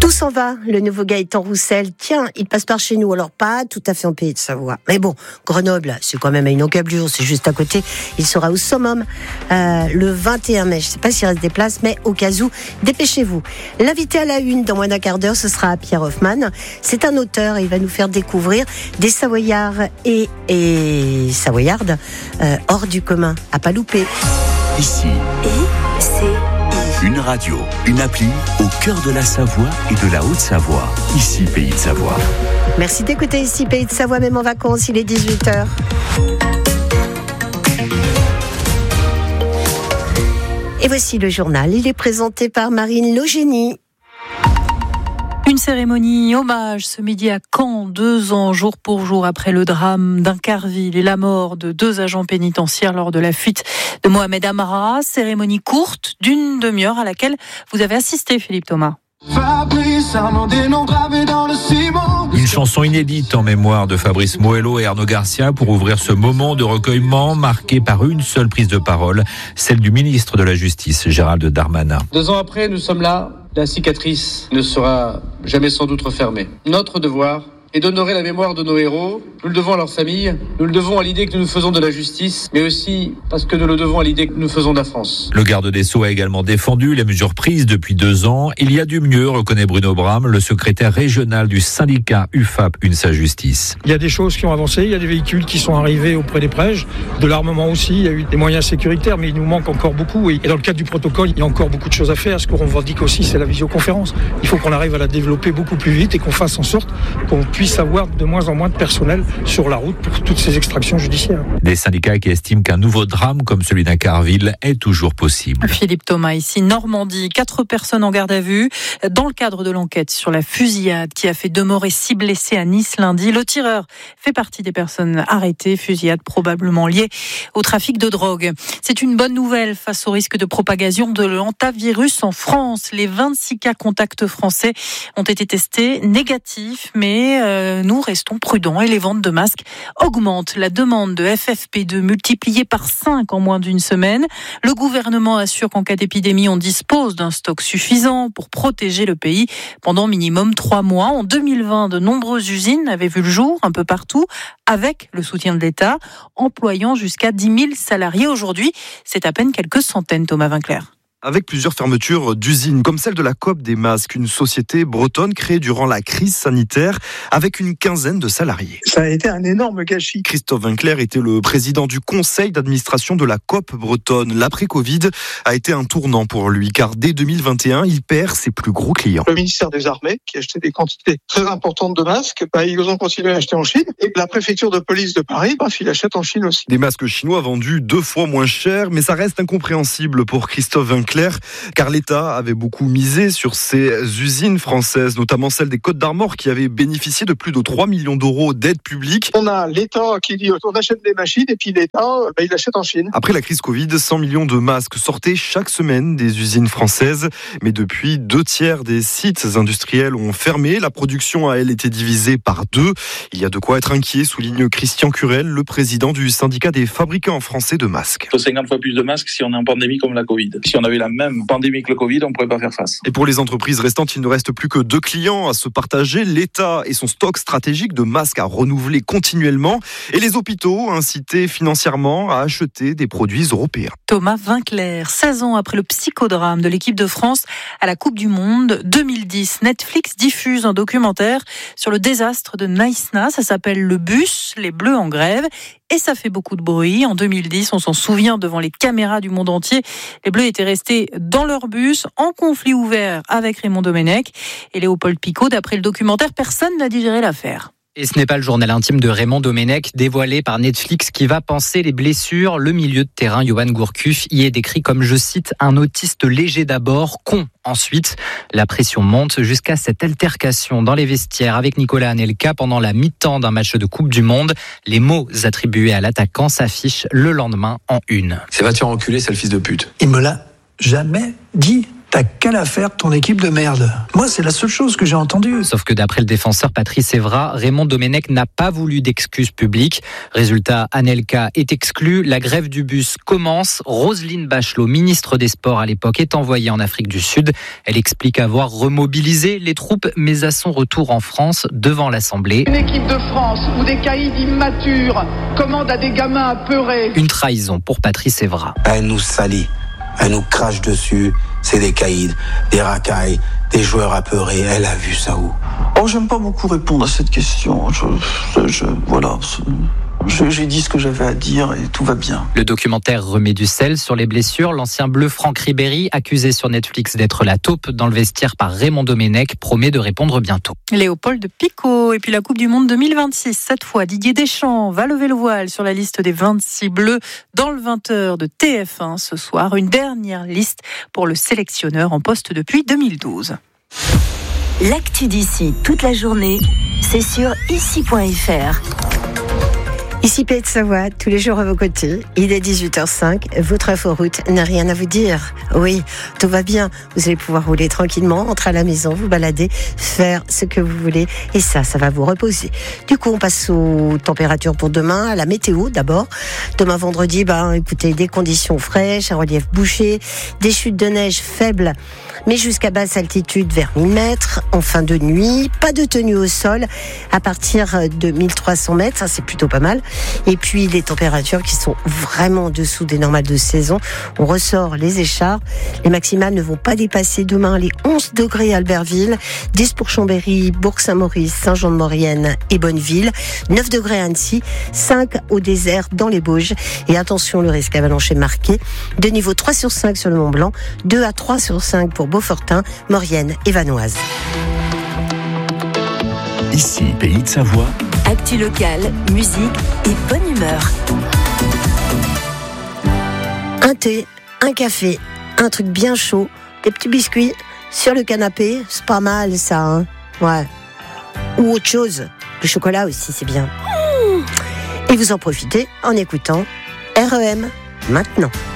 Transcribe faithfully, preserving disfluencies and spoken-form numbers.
Tout s'en va, le nouveau Gaëtan Roussel. Tiens, il passe par chez nous, alors pas tout à fait en Pays de Savoie. Mais bon, Grenoble, c'est quand même à une encablure, c'est juste à côté. Il sera au summum euh, le vingt et un mai. Je ne sais pas s'il reste des places, mais au cas où, dépêchez-vous. L'invité à la une dans moins d'un quart d'heure, ce sera Pierre Hoffman. C'est un auteur et il va nous faire découvrir des Savoyards et, et Savoyardes euh, hors du commun, à pas louper. Ici. Et c'est... Une radio, une appli au cœur de la Savoie et de la Haute-Savoie. Ici, Pays de Savoie. Merci d'écouter Ici, Pays de Savoie, même en vacances, il est dix-huit heures. Et voici le journal, il est présenté par Marine Logénie. Une cérémonie hommage ce midi à Caen, deux ans jour pour jour après le drame d'Incarville et la mort de deux agents pénitentiaires lors de la fuite de Mohamed Amara. Cérémonie courte d'une demi-heure à laquelle vous avez assisté, Philippe Thomas. Une chanson inédite en mémoire de Fabrice Moello et Arnaud Garcia pour ouvrir ce moment de recueillement marqué par une seule prise de parole, celle du ministre de la Justice, Gérald Darmanin. Deux ans après, nous sommes là. La cicatrice ne sera jamais sans doute refermée. Notre devoir est d'honorer la mémoire de nos héros. Nous le devons à leurs familles, nous le devons à l'idée que nous nous faisons de la justice, mais aussi parce que nous le devons à l'idée que nous faisons de la France. Le garde des Sceaux a également défendu les mesures prises depuis deux ans. Il y a du mieux, reconnaît Bruno Bram, le secrétaire régional du syndicat U F A P UNSA Justice. Il y a des choses qui ont avancé, il y a des véhicules qui sont arrivés auprès des prêches, de l'armement aussi, il y a eu des moyens sécuritaires, mais il nous manque encore beaucoup. Et dans le cadre du protocole, il y a encore beaucoup de choses à faire. Ce qu'on revendique aussi, c'est la visioconférence. Il faut qu'on arrive à la développer beaucoup plus vite et qu'on fasse en sorte qu'on puisse avoir de moins en moins de personnel sur la route pour toutes ces extractions judiciaires. Des syndicats qui estiment qu'un nouveau drame comme celui d'Incarville est toujours possible. Philippe Thomas, ici Normandie, quatre personnes en garde à vue dans le cadre de l'enquête sur la fusillade qui a fait deux morts et six blessés à Nice lundi. Le tireur fait partie des personnes arrêtées, fusillade probablement liée au trafic de drogue. C'est une bonne nouvelle face au risque de propagation de l'hantavirus en France. Les vingt-six cas contacts français ont été testés négatifs, mais euh, nous restons prudents et les ventes de masques augmentent. La demande de F F P deux multipliée par cinq en moins d'une semaine. Le gouvernement assure qu'en cas d'épidémie, on dispose d'un stock suffisant pour protéger le pays pendant minimum trois mois. En deux mille vingt, de nombreuses usines avaient vu le jour un peu partout avec le soutien de l'État, employant jusqu'à dix mille salariés. Aujourd'hui, c'est à peine quelques centaines, Thomas Vinclair. Avec plusieurs fermetures d'usines, comme celle de la Coop des Masques, une société bretonne créée durant la crise sanitaire avec une quinzaine de salariés. Ça a été un énorme gâchis. Christophe Vinclair était le président du conseil d'administration de la Coop bretonne. L'après-Covid a été un tournant pour lui, car dès deux mille vingt et un, il perd ses plus gros clients. Le ministère des Armées, qui achetait des quantités très importantes de masques, bah, ils ont continué à acheter en Chine. Et la préfecture de police de Paris, bah, il achète en Chine aussi. Des masques chinois vendus deux fois moins cher, mais ça reste incompréhensible pour Christophe Vinclair, car l'État avait beaucoup misé sur ces usines françaises, notamment celle des Côtes-d'Armor, qui avait bénéficié de plus de trois millions d'euros d'aide publique. On a l'État qui dit on achète des machines et puis l'État, bah, il achète en Chine. Après la crise Covid, cent millions de masques sortaient chaque semaine des usines françaises, mais depuis, deux tiers des sites industriels ont fermé. La production a, elle, été divisée par deux. Il y a de quoi être inquiet, souligne Christian Curel, le président du syndicat des fabricants français de masques. Il faut cinquante fois plus de masques si on est en pandémie comme la Covid. Si on avait la même pandémie que le Covid, on ne pourrait pas faire face. Et pour les entreprises restantes, il ne reste plus que deux clients à se partager. L'État et son stock stratégique de masques à renouveler continuellement. Et les hôpitaux incités financièrement à acheter des produits européens. Thomas Vinclair, seize ans après le psychodrame de l'équipe de France à la Coupe du Monde deux mille dix, Netflix diffuse un documentaire sur le désastre de Naïsna. Ça s'appelle Le Bus, les Bleus en grève. Et ça fait beaucoup de bruit. En deux mille dix, on s'en souvient, devant les caméras du monde entier, les Bleus étaient restés dans leur bus, en conflit ouvert avec Raymond Domenech et Léopold Picot. D'après le documentaire, personne n'a digéré l'affaire. Et ce n'est pas le journal intime de Raymond Domenech dévoilé par Netflix qui va panser les blessures. Le milieu de terrain, Johan Gourcuff, y est décrit comme, je cite, un autiste léger d'abord, con ensuite. La pression monte jusqu'à cette altercation dans les vestiaires avec Nicolas Anelka pendant la mi-temps d'un match de Coupe du Monde. Les mots attribués à l'attaquant s'affichent le lendemain en une. C'est va te faire enculer, c'est le fils de pute. Il me l'a jamais dit. t'as qu'à la faire ton équipe de merde. Moi, c'est la seule chose que j'ai entendue. Sauf que d'après le défenseur Patrice Evra, Raymond Domenech n'a pas voulu d'excuses publiques. Résultat, Anelka est exclu, la grève du bus commence. Roselyne Bachelot, ministre des Sports à l'époque, est envoyée en Afrique du Sud. Elle explique avoir remobilisé les troupes, mais à son retour en France, devant l'Assemblée. Une équipe de France ou des caïds immatures commande à des gamins apeurés. Une trahison pour Patrice Evra. Elle nous salit, elle nous crache dessus. C'est des caïds, des racailles, des joueurs apeurés. Elle a vu ça où? Oh, j'aime pas beaucoup répondre à cette question. Je, je, je voilà. Je, j'ai dit ce que j'avais à dire et tout va bien. Le documentaire remet du sel sur les blessures. L'ancien bleu Franck Ribéry, accusé sur Netflix d'être la taupe dans le vestiaire par Raymond Domenech, promet de répondre bientôt. Léopold Picot. Et puis la Coupe du Monde deux mille vingt-six. Cette fois, Didier Deschamps va lever le voile sur la liste des vingt-six bleus dans le vingt heures de T F un ce soir. Une dernière liste pour le sélectionneur en poste depuis deux mille douze. L'actu d'ici toute la journée, c'est sur ici point f r. Ici Pays de Savoie, tous les jours à vos côtés. Il est dix-huit heures cinq, votre inforoute n'a rien à vous dire. Oui, tout va bien, vous allez pouvoir rouler tranquillement, rentrer à la maison, vous balader, faire ce que vous voulez. Et ça, ça va vous reposer. Du coup, on passe aux températures pour demain, à la météo d'abord. Demain vendredi, ben, écoutez, des conditions fraîches, un relief bouché, des chutes de neige faibles, mais jusqu'à basse altitude vers mille mètres. En fin de nuit, pas de tenue au sol à partir de mille trois cents mètres, ça c'est plutôt pas mal. Et puis les températures qui sont vraiment en dessous des normales de saison. On ressort les écharpes. Les maximales ne vont pas dépasser demain les onze degrés à Albertville, dix pour Chambéry, Bourg-Saint-Maurice, Saint-Jean-de-Maurienne et Bonneville, neuf degrés à Annecy, cinq au désert dans les Bauges. Et attention, le risque avalanche est marqué. De niveau trois sur cinq sur le Mont-Blanc, deux à trois sur cinq pour Beaufortin, Maurienne et Vanoise. Ici, Pays de Savoie. Actu locale, musique et bonne humeur. Un thé, un café, un truc bien chaud, des petits biscuits sur le canapé, c'est pas mal ça, hein. Ouais. Ou autre chose, le chocolat aussi, c'est bien. Et vous en profitez en écoutant R E M maintenant.